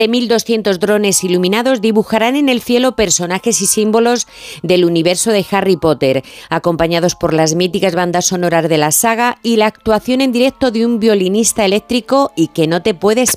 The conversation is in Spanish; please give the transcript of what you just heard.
1.200 drones iluminados dibujarán en el cielo personajes y símbolos del universo de Harry Potter, acompañados por las míticas bandas sonoras de la saga y la actuación en directo de un violinista eléctrico y que no te puedes